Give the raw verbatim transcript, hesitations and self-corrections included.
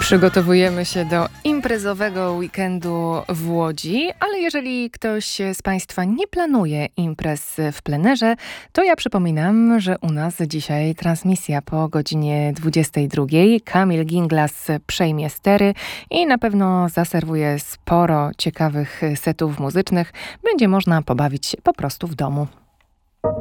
Przygotowujemy się do imprezowego weekendu w Łodzi, ale jeżeli ktoś z Państwa nie planuje imprez w plenerze, to ja przypominam, że u nas dzisiaj transmisja po godzinie dwudziestej drugiej. Kamil Ginglas przejmie stery i na pewno zaserwuje sporo ciekawych setów muzycznych. Będzie można pobawić się po prostu w domu.